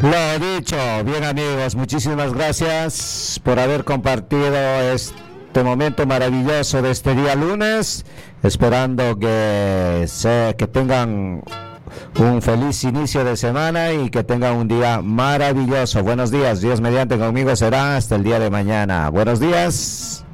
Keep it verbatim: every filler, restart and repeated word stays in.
Lo dicho, bien amigos, muchísimas gracias por haber compartido este momento maravilloso de este día lunes, esperando que, se, que tengan un feliz inicio de semana y que tengan un día maravilloso. Buenos días, Dios mediante conmigo será hasta el día de mañana. Buenos días.